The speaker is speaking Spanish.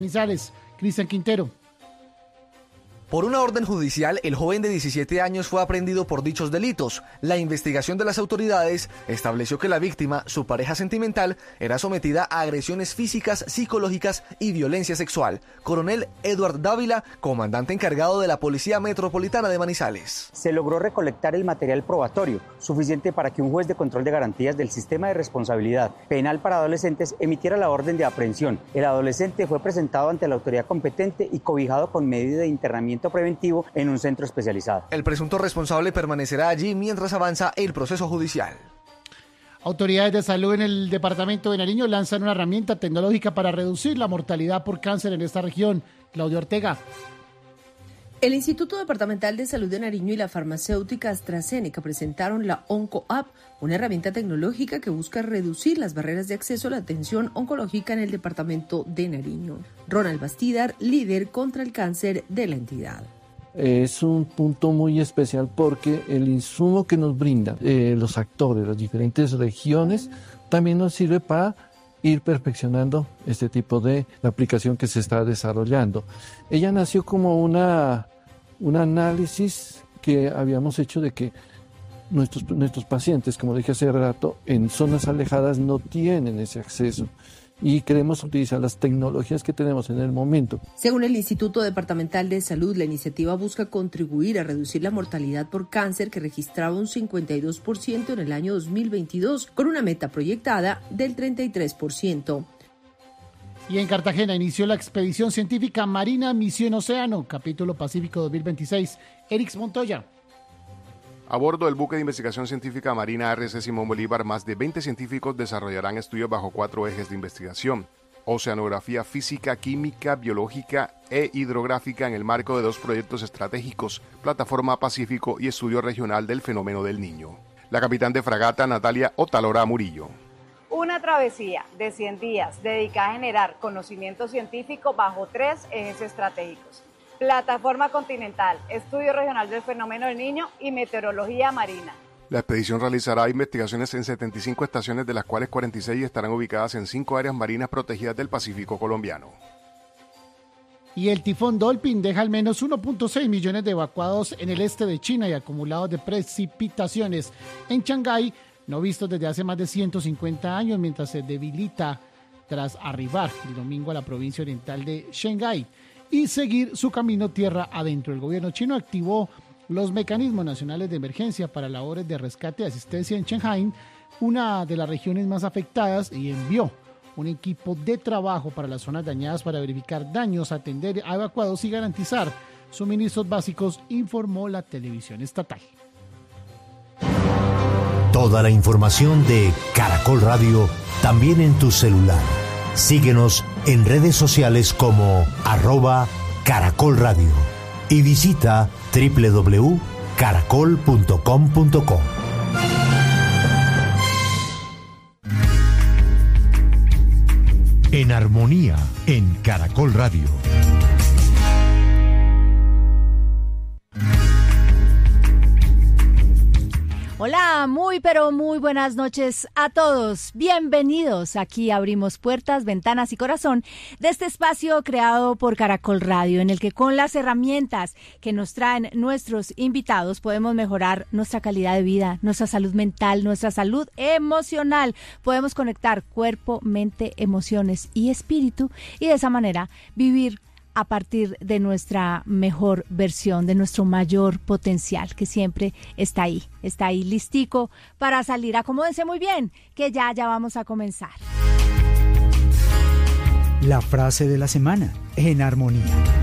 Manizales, Cristian Quintero. Por una orden judicial, el joven de 17 años fue aprehendido por dichos delitos. La investigación de las autoridades estableció que la víctima, su pareja sentimental, era sometida a agresiones físicas, psicológicas y violencia sexual. Coronel Edward Dávila, comandante encargado de la Policía Metropolitana de Manizales. Se logró recolectar el material probatorio, suficiente para que un juez de control de garantías del sistema de responsabilidad penal para adolescentes emitiera la orden de aprehensión. El adolescente fue presentado ante la autoridad competente y cobijado con medida de internamiento preventivo en un centro especializado. El presunto responsable permanecerá allí mientras avanza el proceso judicial. Autoridades de salud en el departamento de Nariño lanzan una herramienta tecnológica para reducir la mortalidad por cáncer en esta región. Claudio Ortega. El Instituto Departamental de Salud de Nariño y la farmacéutica AstraZeneca presentaron la OncoApp, una herramienta tecnológica que busca reducir las barreras de acceso a la atención oncológica en el departamento de Nariño. Ronald Bastidar, líder contra el cáncer de la entidad. Es un punto muy especial porque el insumo que nos brindan los actores, las diferentes regiones, también nos sirve para ir perfeccionando este tipo de aplicación que se está desarrollando. Ella nació como un análisis que habíamos hecho de que nuestros pacientes, como dije hace rato, en zonas alejadas no tienen ese acceso y queremos utilizar las tecnologías que tenemos en el momento. Según el Instituto Departamental de Salud, la iniciativa busca contribuir a reducir la mortalidad por cáncer que registraba un 52% en el año 2022, con una meta proyectada del 33%. Y en Cartagena inició la expedición científica Marina Misión Océano, capítulo Pacífico 2026. Erix Montoya. A bordo del buque de investigación científica Marina RC Simón Bolívar, más de 20 científicos desarrollarán estudios bajo 4 ejes de investigación: oceanografía física, química, biológica e hidrográfica en el marco de 2 proyectos estratégicos, Plataforma Pacífico y Estudio Regional del Fenómeno del Niño. La capitán de fragata Natalia Otalora Murillo. Una travesía de 100 días dedicada a generar conocimiento científico bajo 3 ejes estratégicos: Plataforma Continental, Estudio Regional del Fenómeno del Niño y Meteorología Marina. La expedición realizará investigaciones en 75 estaciones, de las cuales 46 estarán ubicadas en 5 áreas marinas protegidas del Pacífico colombiano. Y el tifón Dolphin deja al menos 1.6 millones de evacuados en el este de China y acumulados de precipitaciones en Shanghái, no vistos desde hace más de 150 años, mientras se debilita tras arribar el domingo a la provincia oriental de Shanghái y seguir su camino tierra adentro. El gobierno chino activó los mecanismos nacionales de emergencia para labores de rescate y asistencia en Shanghái, una de las regiones más afectadas, y envió un equipo de trabajo para las zonas dañadas para verificar daños, atender a evacuados y garantizar suministros básicos, informó la televisión estatal. Toda la información de Caracol Radio también en tu celular. Síguenos en redes sociales como @Caracol Radio y visita www.caracol.com.co. En armonía en Caracol Radio. Hola, pero muy buenas noches a todos. Bienvenidos. Aquí abrimos puertas, ventanas y corazón de este espacio creado por Caracol Radio, en el que con las herramientas que nos traen nuestros invitados podemos mejorar nuestra calidad de vida, nuestra salud mental, nuestra salud emocional. Podemos conectar cuerpo, mente, emociones y espíritu y de esa manera vivir a partir de nuestra mejor versión, de nuestro mayor potencial, que siempre está ahí listico para salir. Acomódense muy bien, que ya vamos a comenzar. La frase de la semana, en armonía.